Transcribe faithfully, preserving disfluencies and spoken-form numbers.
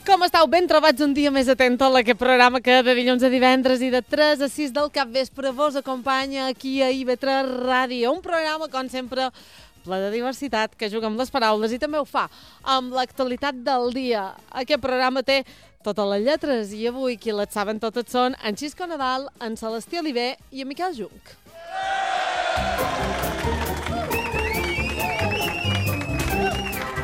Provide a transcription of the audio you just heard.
Com estàu? Ben trobats un dia més atent a aquest programa que de dilluns a divendres i de tres a sis del capvespre vos acompanya aquí a I V tres Ràdio. Un programa, com sempre, ple de diversitat, que juga amb les paraules i també ho fa amb l'actualitat del dia. Aquest programa té totes les lletres i avui qui les saben totes són en Xisco Nadal, en Celestí Oliver i en Miquel Junc.